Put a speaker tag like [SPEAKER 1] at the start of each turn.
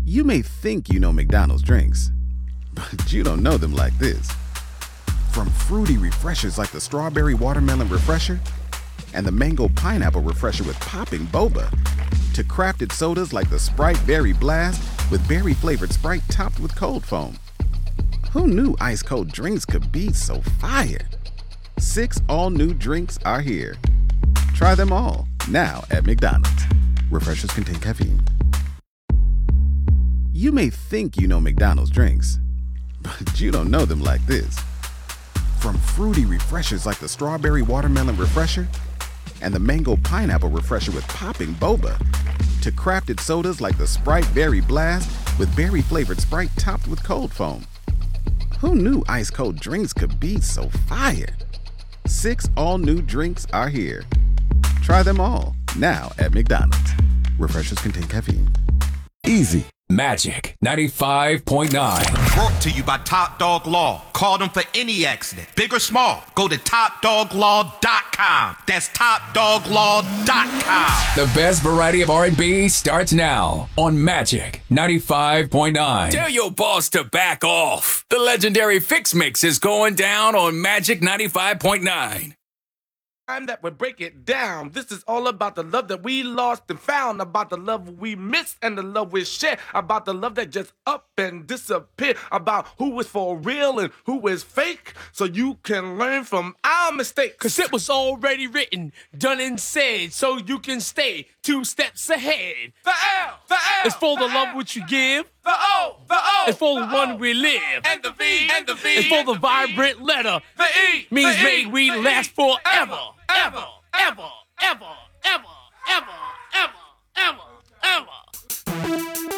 [SPEAKER 1] You may think you know McDonald's drinks, but you don't know them like this. From fruity refreshers like the Strawberry Watermelon Refresher and the Mango Pineapple Refresher with popping boba, to crafted sodas like the Sprite Berry Blast with berry-flavored Sprite topped with cold foam. Who knew ice-cold drinks could be so fire? 6 all-new drinks are here. Try them all, now at McDonald's. Refreshers contain caffeine. You may think you know McDonald's drinks, but you don't know them like this. From fruity refreshers like the Strawberry Watermelon Refresher and the Mango Pineapple Refresher with popping boba, to crafted sodas like the Sprite Berry Blast with berry-flavored Sprite topped with cold foam. Who knew ice-cold drinks could be so fire? 6 all-new drinks are here. Try them all, now at McDonald's. Refreshers contain caffeine. Easy.
[SPEAKER 2] Magic 95.9.
[SPEAKER 3] Brought to you by Top Dog Law. Call them for any accident, big or small. Go to TopDogLaw.com. That's TopDogLaw.com.
[SPEAKER 2] The best variety of R&B starts now on Magic 95.9. Tell your boss to back off. The legendary Fix Mix is going down on Magic 95.9.
[SPEAKER 4] That would break it down. This is all about the love that we lost and found, about the love we missed and the love we share, about the love that just up and disappeared, about who is for real and who is fake, so you can learn from our mistakes.
[SPEAKER 5] Cause it was already written, done and said, so you can stay 2 steps ahead.
[SPEAKER 4] The L, the L,
[SPEAKER 5] it's for the
[SPEAKER 4] L,
[SPEAKER 5] love which you give.
[SPEAKER 4] The O, the O,
[SPEAKER 5] it's for the
[SPEAKER 4] O,
[SPEAKER 5] one we live.
[SPEAKER 4] And the V, and the V,
[SPEAKER 5] it's for the vibrant letter.
[SPEAKER 4] The E,
[SPEAKER 5] means
[SPEAKER 4] the
[SPEAKER 5] may
[SPEAKER 4] E,
[SPEAKER 5] we
[SPEAKER 4] the
[SPEAKER 5] last
[SPEAKER 4] E,
[SPEAKER 5] forever.
[SPEAKER 4] ever, ever, ever, ever, ever.